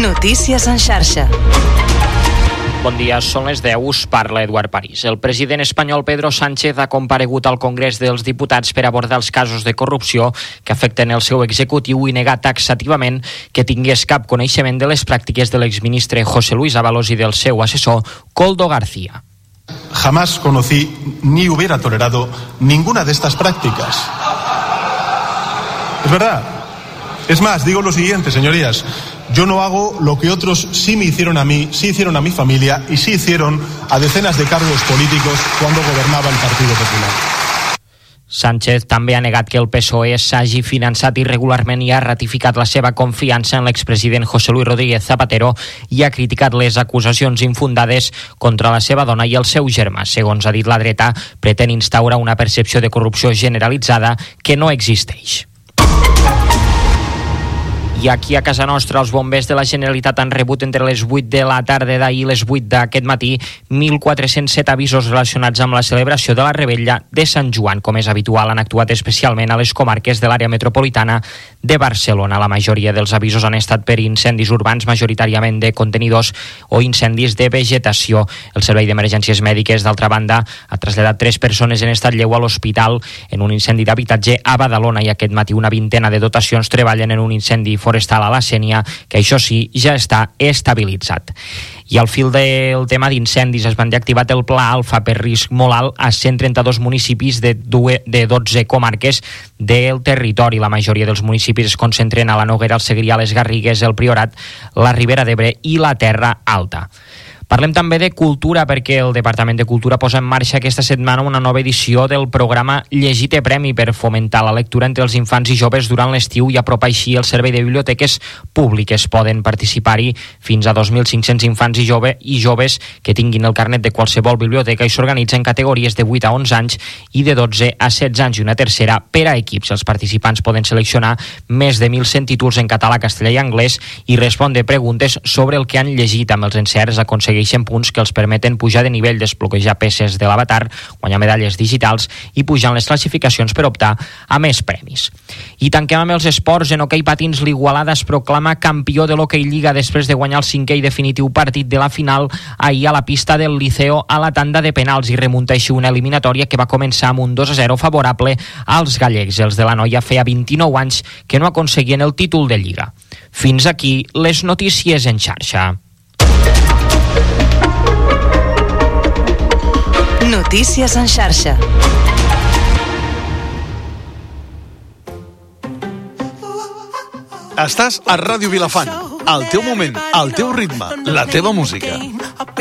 Notícies en xarxa. Bon dia, són les 10, us parla Eduard París. El president espanyol Pedro Sánchez ha comparegut al Congrés dels Diputats per abordar els casos de corrupció que afecten el seu executiu i negar taxativament que tingués cap coneixement de les pràctiques de l'exministre José Luis Ábalos i del seu assessor Koldo García. Jamás conocí ni hubiera tolerado ninguna de estas prácticas. Es verdad. Es más, digo lo siguiente, señorías. Yo no hago lo que otros sí me hicieron a mí, sí hicieron a mi familia y sí hicieron a decenas de cargos políticos cuando gobernaba el Partido Popular. Sánchez també ha negat que el PSOE s'hagi finançat irregularment i ha ratificat la seva confiança en l'expresident José Luis Rodríguez Zapatero i ha criticat les acusacions infundades contra la seva dona i el seu germà. Segons ha dit la dreta, pretén instaurar una percepció de corrupció generalitzada que no existeix. I aquí a casa nostra els bombers de la Generalitat han rebut entre les 8 de la tarda d'ahir i les 8 d'aquest matí 1.407 avisos relacionats amb la celebració de la Revetlla de Sant Joan. Com és habitual, han actuat especialment a les comarques de l'àrea metropolitana de Barcelona. La majoria dels avisos han estat per incendis urbans, majoritàriament de contenidors o incendis de vegetació. El Servei d'Emergències Mèdiques, d'altra banda, ha traslladat 3 persones en estat lleu a l'hospital en un incendi d'habitatge a Badalona i aquest matí una vintena de dotacions treballen en un incendi forestal a la Sénia, que això sí, ja està estabilitzat. I al fil del tema d'incendis es van activat el Pla Alfa per risc molt alt a 132 municipis de 12 comarques del territori. La majoria dels municipis es concentren a la Noguera, el Segrià, les Garrigues, el Priorat, la Ribera d'Ebre i la Terra Alta. Parlem també de cultura perquè el Departament de Cultura posa en marxa aquesta setmana una nova edició del programa Llegir té premi per fomentar la lectura entre els infants i joves durant l'estiu i apropar així el servei de biblioteques públiques. Poden participar-hi fins a 2.500 infants i joves que tinguin el carnet de qualsevol biblioteca i s'organitzen categories de 8 a 11 anys i de 12 a 16 anys i una tercera per a equips. Els participants poden seleccionar més de 1.100 títols en català, castellà i anglès i respondre preguntes sobre el que han llegit. Amb els encerts aconsegueixen punts que els permeten pujar de nivell, desbloquejar peces de l'avatar, guanyar medalles digitals i pujar en les classificacions per optar a més premis. I tanquem amb els esports. En hoquei patins, l'Igualada es proclama campió de l'Hockey Lliga després de guanyar el 5è i definitiu partit de la final ahir a la pista del Liceo a la tanda de penals i remunta així una eliminatòria que va començar amb un 2-0 favorable als gallecs. Els de la noia feia 29 anys que no aconseguien el títol de Lliga. Fins aquí les notícies en xarxa. Notícies en xarxa. Estàs a Ràdio Vilafant, el teu moment, el teu ritme, la teva música.